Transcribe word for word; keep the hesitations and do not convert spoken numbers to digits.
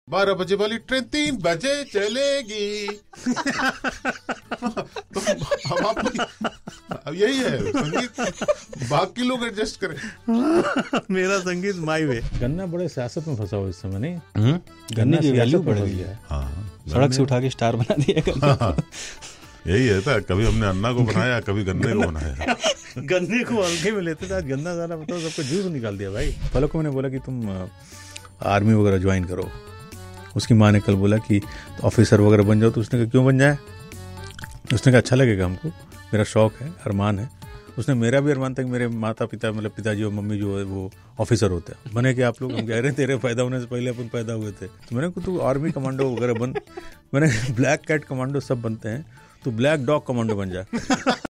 बारह बजे वाली ट्रेन तीन बजे चलेगी। तो हम आपको अब यही है संगीत, बाकी लोग एडजस्ट करें। मेरा संगीत माई वे। गन्ना बड़े सियासत में फंसा हुआ इस समय, नहीं? गन्ने की वैल्यू बढ़ गई है, हाँ, सड़क से उठा के स्टार बना दिया। हाँ, यही है था, कभी हमने अन्ना को बनाया, कभी गन्ने को बनाया। गन्ने को हल्के में लेते थे, आज गन्ना ज़्यादा बताओ, सबको जूस निकाल दिया भाई। पलक को मैंने बोला कि तुम आर्मी वगैरह ज्वाइन करो। उसकी माँ ने कल बोला कि ऑफिसर वगैरह बन जाओ, तो उसने कहा क्यों बन जाए? उसने कहा अच्छा लगेगा हमको, मेरा शौक है, अरमान है। उसने मेरा भी अरमान था कि मेरे माता पिता, मतलब पिताजी और मम्मी जो है वो ऑफिसर होते हैं। बने कि आप लोग? हम कह रहे तेरे पैदा होने से पहले अपन पैदा हुए थे। तो मैंने कहा तू आर्मी कमांडो वगैरह बन। मैंने ब्लैक कैट कमांडो सब बनते हैं, तो ब्लैक डॉग कमांडो बन जा।